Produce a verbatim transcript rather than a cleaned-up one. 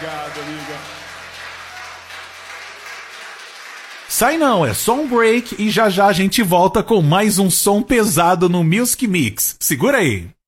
Obrigado, amiga. Sai não, é só um break e já já a gente volta com mais um som pesado no Music Mix. Segura aí.